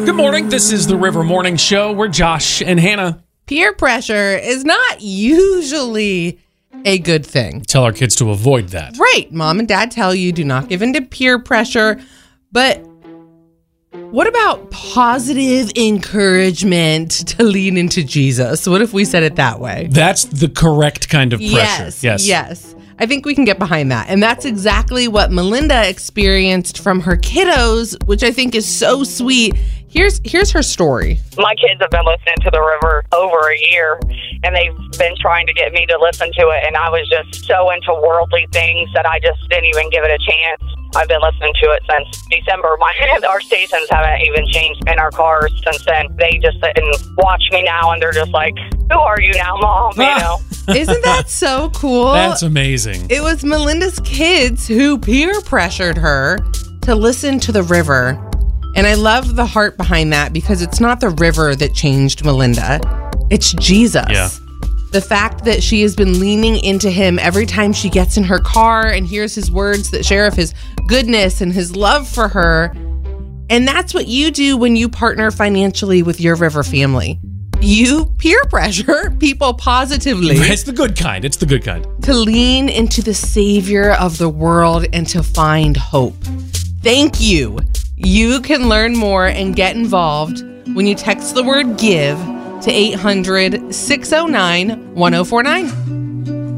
Good morning. This is the River Morning Show. We're Josh and Hannah. Peer pressure is not usually a good thing. Tell our kids to avoid that. Right. Mom and dad tell you do not give in to peer pressure. But what about positive encouragement to lean into Jesus? What if we said it that way? That's the correct kind of pressure. Yes. I think we can get behind that. And that's exactly what Melinda experienced from her kiddos, which I think is so sweet. Here's her story. My kids have been listening to The River over a year, and they've been trying to get me to listen to it, and I was just so into worldly things that I just didn't even give it a chance. I've been listening to it since December. Our stations haven't even changed in our cars since then. They just sit and watch me now, and they're just like, who are you now, Mom? You know? Isn't that so cool? That's amazing. It was Melinda's kids who peer pressured her to listen to The River. And I love the heart behind that because it's not The River that changed Melinda. It's Jesus. Yeah. The fact that she has been leaning into him every time she gets in her car and hears his words that share of his goodness and his love for her. And that's what you do when you partner financially with your River family. You peer pressure people positively. It's the good kind. It's the good kind. To lean into the Savior of the world and to find hope. Thank you. You can learn more and get involved when you text the word GIVE to 800-609-1049.